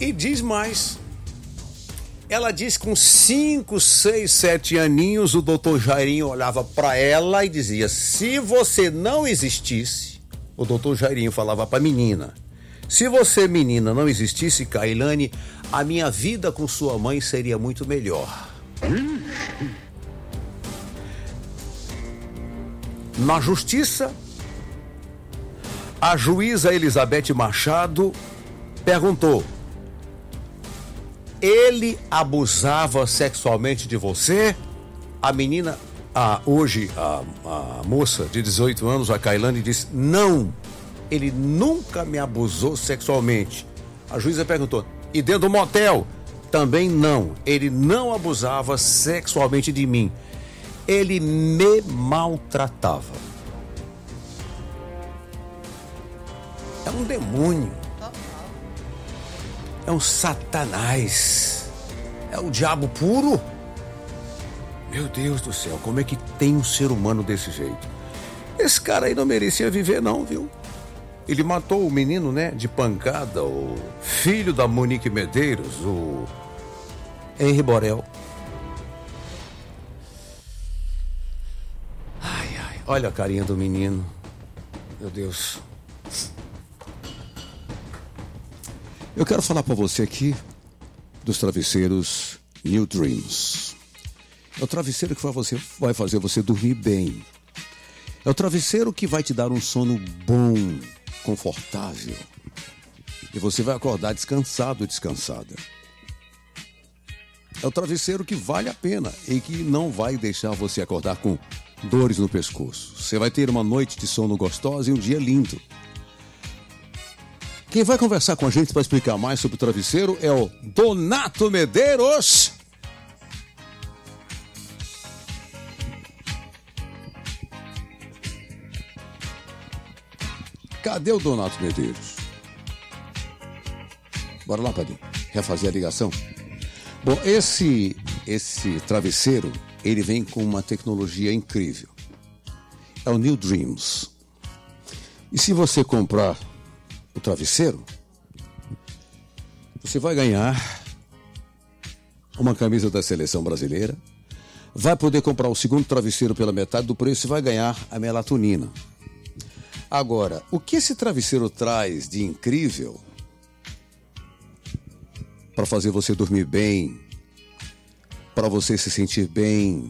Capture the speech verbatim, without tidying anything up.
E diz mais. Ela diz que com cinco, seis, sete aninhos, o doutor Jairinho olhava para ela e dizia: se você não existisse, o doutor Jairinho falava para a menina, se você, menina, não existisse, Kailane, a minha vida com sua mãe seria muito melhor. Na justiça, a juíza Elizabeth Machado perguntou: ele abusava sexualmente de você? A menina, a, hoje, a, a moça de dezoito anos, a Kailane, disse: não, ele nunca me abusou sexualmente. A juíza perguntou: e dentro do motel? Também não, ele não abusava sexualmente de mim. Ele me maltratava. É um demônio. É um satanás. É o diabo puro. Meu Deus do céu, como é que tem um ser humano desse jeito? Esse cara aí não merecia viver não, viu? Ele matou o menino, né, de pancada, o filho da Monique Medeiros, o Henri Borel. Ai, ai, olha a carinha do menino. Meu Deus. Eu quero falar para você aqui dos travesseiros New Dreams. É o travesseiro que você vai fazer você dormir bem. É o travesseiro que vai te dar um sono bom, confortável. E você vai acordar descansado ou descansada. É o travesseiro que vale a pena e que não vai deixar você acordar com dores no pescoço. Você vai ter uma noite de sono gostosa e um dia lindo. Quem vai conversar com a gente para explicar mais sobre o travesseiro é o Donato Medeiros. Cadê o Donato Medeiros? Bora lá, Padinho. Refazer a ligação? Bom, esse, esse travesseiro, ele vem com uma tecnologia incrível. É o New Dreams. E se você comprar o travesseiro, você vai ganhar uma camisa da seleção brasileira, vai poder comprar o segundo travesseiro pela metade do preço e vai ganhar a melatonina. Agora, o que esse travesseiro traz de incrível para fazer você dormir bem, para você se sentir bem,